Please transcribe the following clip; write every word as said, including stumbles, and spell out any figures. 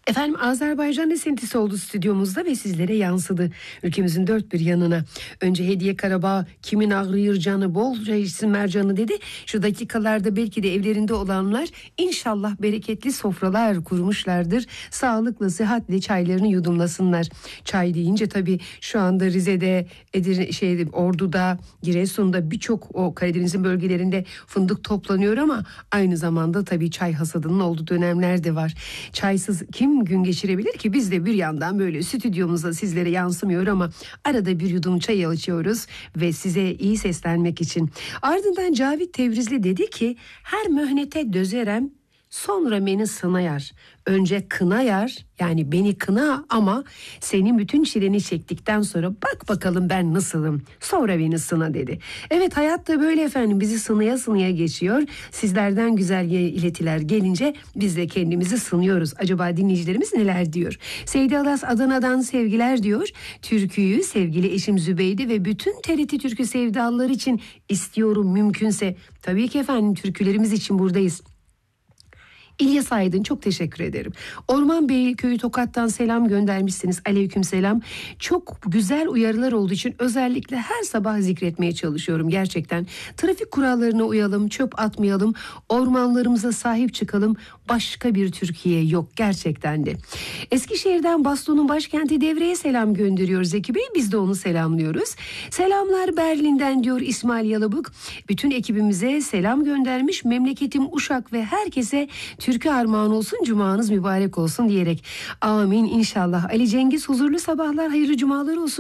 Efendim, Azerbaycan esintisi oldu stüdyomuzda ve sizlere yansıdı ülkemizin dört bir yanına. Önce Hediye Karabağ kimin ağrıyor canı bolca içsin mercanı dedi. Şu dakikalarda belki de evlerinde olanlar inşallah bereketli sofralar kurmuşlardır. Sağlıklı sıhhatli çaylarını yudumlasınlar. Çay deyince tabii şu anda Rize'de, Edir, şey, Ordu'da, Giresun'da birçok o Karadeniz'in bölgelerinde fındık toplanıyor ama aynı zamanda tabii çay hasadının olduğu dönemler de var. Çaysız kim gün geçirebilir ki? Biz de bir yandan böyle stüdyomuzda sizlere yansımıyor ama arada bir yudum çay açıyoruz ve size iyi seslenmek için. Ardından Cavit Tevrizli dedi ki, her mühnete dözerem sonra beni sınayar. Önce kınayar, yani beni kına ama senin bütün çileni çektikten sonra bak bakalım ben nasılım. Sonra beni sına dedi. Evet, hayat da böyle efendim, bizi sınaya sınaya geçiyor. Sizlerden güzel iletiler gelince biz de kendimizi sınıyoruz. Acaba dinleyicilerimiz neler diyor? Seydi Alas Adana'dan sevgiler diyor. Türküyü sevgili eşim Zübeyde ve bütün T R T Türkü sevdalıları için istiyorum mümkünse. Tabii ki efendim, türkülerimiz için buradayız. İlyas Aydın, çok teşekkür ederim. Orman Bey Köyü Tokat'tan selam göndermişsiniz. Aleyküm selam. Çok güzel uyarılar olduğu için özellikle her sabah zikretmeye çalışıyorum gerçekten. Trafik kurallarına uyalım, çöp atmayalım, ormanlarımıza sahip çıkalım. Başka bir Türkiye yok gerçekten de. Eskişehir'den Baston'un başkenti Devre'ye selam gönderiyor Zeki Bey. Biz de onu selamlıyoruz. Selamlar Berlin'den diyor İsmail Yalabık. Bütün ekibimize selam göndermiş. Memleketim Uşak ve herkese türkü armağan olsun, cumanız mübarek olsun diyerek. Amin inşallah. Ali Cengiz, huzurlu sabahlar, hayırlı cumalar olsun.